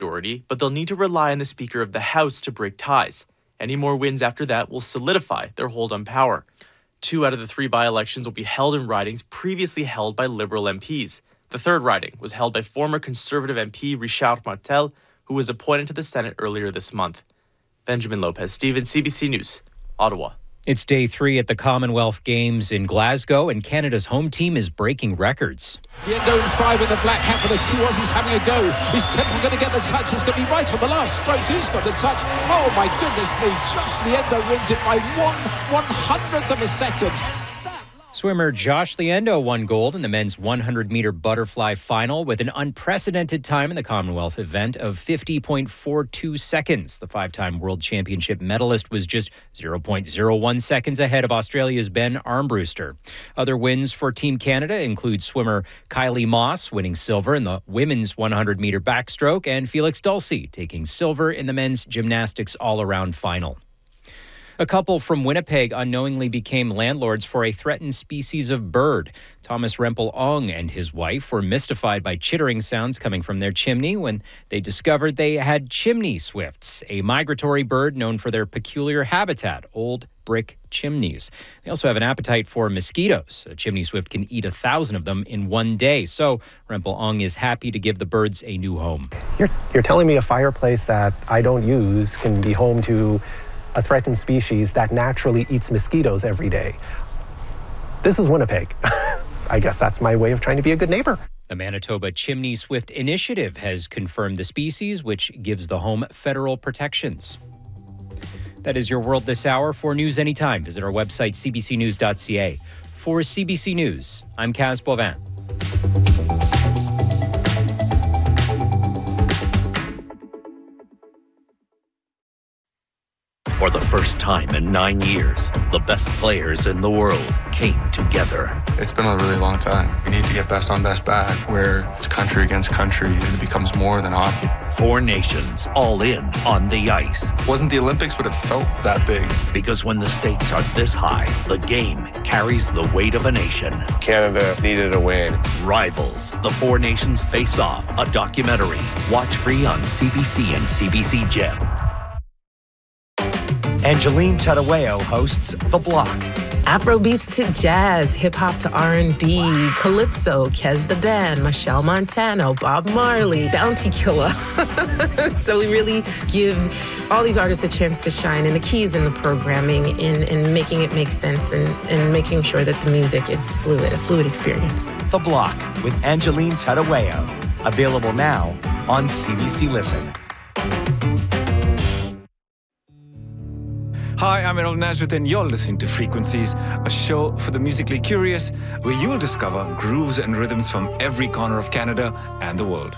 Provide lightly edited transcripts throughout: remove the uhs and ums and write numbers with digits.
majority, but they'll need to rely on the Speaker of the House to break ties. Any more wins after that will solidify their hold on power. 2 out of the 3 by-elections will be held in ridings previously held by Liberal MPs. The third riding was held by former Conservative MP Richard Martel, who was appointed to the Senate earlier this month. Benjamin Lopez-Stevens, CBC News, Ottawa. It's day 3 at the Commonwealth Games in Glasgow, and Canada's home team is breaking records. The Endo in 5 in the black hat with the 2 Aussies having a go. Is Temple going to get the touch? It's going to be right on the last stroke. Who's got the touch? Oh my goodness me, Josh Liendo wins it by 1/100th of a second. Swimmer Josh Liendo won gold in the men's 100-meter butterfly final with an unprecedented time in the Commonwealth event of 50.42 seconds. The 5-time world championship medalist was just 0.01 seconds ahead of Australia's Ben Armbruster. Other wins for Team Canada include swimmer Kylie Moss winning silver in the women's 100-meter backstroke and Felix Dulcie taking silver in the men's gymnastics all-around final. A couple from Winnipeg unknowingly became landlords for a threatened species of bird. Thomas Rempel-Ong and his wife were mystified by chittering sounds coming from their chimney when they discovered they had chimney swifts, a migratory bird known for their peculiar habitat, old brick chimneys. They also have an appetite for mosquitoes. A chimney swift can eat 1,000 of them in one day. So Rempel-Ong is happy to give the birds a new home. You're telling me a fireplace that I don't use can be home to a threatened species that naturally eats mosquitoes every day. This is Winnipeg. I guess that's my way of trying to be a good neighbor. The Manitoba Chimney Swift Initiative has confirmed the species, which gives the home federal protections. That is your world this hour. For news anytime, visit our website, cbcnews.ca. For CBC News, I'm Kaz Bovin. For the first time in 9 years, the best players in the world came together. It's been a really long time. We need to get best on best back, where it's country against country and it becomes more than hockey. 4 nations all in on the ice. It wasn't the Olympics, but it felt that big. Because when the stakes are this high, the game carries the weight of a nation. Canada needed a win. Rivals, the 4 nations face off, a documentary. Watch free on CBC and CBC Gem. Angeline Tadaweo hosts The Block. Afrobeats to jazz, hip-hop to R&B, calypso, Kez the Band, Michelle Montano, Bob Marley, Bounty Killer. So we really give all these artists a chance to shine, and the key is in the programming, in making it make sense, and making sure that the music is fluid, a fluid experience. The Block with Angeline Tadaweo. Available now on CBC Listen. Hi, I'm Errol Najrith and you're listening to Frequencies, a show for the musically curious where you'll discover grooves and rhythms from every corner of Canada and the world.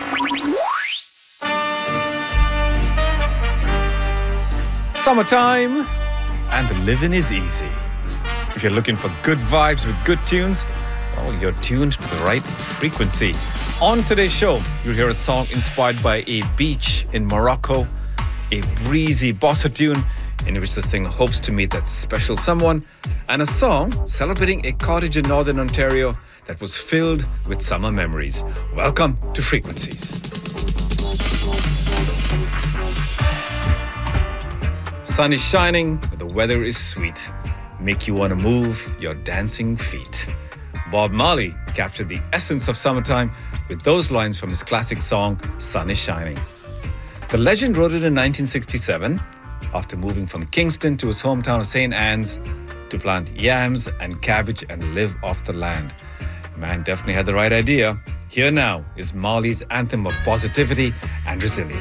Summertime and the living is easy. If you're looking for good vibes with good tunes, well, you're tuned to the right frequency. On today's show, you'll hear a song inspired by a beach in Morocco, a breezy bossa tune in which the singer hopes to meet that special someone, and a song celebrating a cottage in Northern Ontario that was filled with summer memories. Welcome to Frequencies. Sun is shining, the weather is sweet. Make you want to move your dancing feet. Bob Marley captured the essence of summertime with those lines from his classic song, Sun is Shining. The legend wrote it in 1967, after moving from Kingston to his hometown of St. Anne's to plant yams and cabbage and live off the land. Man definitely had the right idea. Here now is Marley's anthem of positivity and resilience.